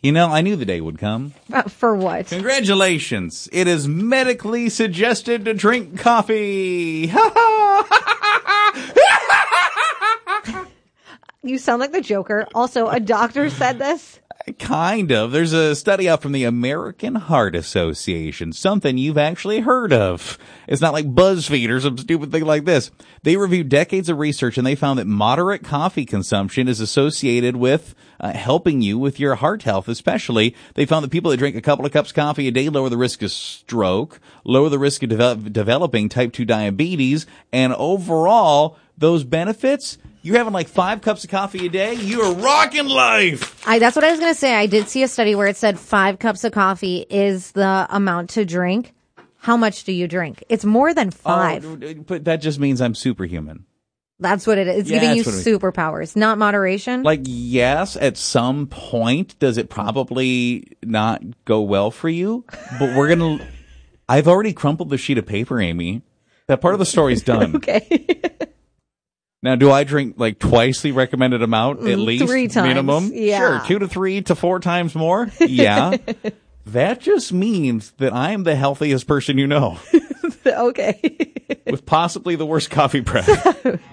You know, I knew the day would come. For what? Congratulations. It is medically suggested to drink coffee. You sound like the Joker. Also, a doctor said this. Kind of. There's a study out from the American Heart Association, something you've actually heard of. It's not like BuzzFeed or some stupid thing like this. They reviewed decades of research and they found that moderate coffee consumption is associated with helping you with your heart health, especially. They found that people that drink a couple of cups of coffee a day lower the risk of stroke, lower the risk of developing type 2 diabetes, and overall, those benefits, you're having like 5 cups of coffee a day, you are rocking life. That's what I was going to say. I did see a study where it said 5 cups of coffee is the amount to drink. How much do you drink? It's more than 5. Oh, but that just means I'm superhuman. That's what it is. It's giving you superpowers, not moderation. Like, yes, at some point, does it probably not go well for you? But I've already crumpled the sheet of paper, Amy. That part of the story's done. Okay. Now, do I drink like twice the recommended amount at least? 3 times. Minimum? Yeah. Sure. 2 to 3 to 4 times more? Yeah. That just means that I am the healthiest person you know. Okay. With possibly the worst coffee breath.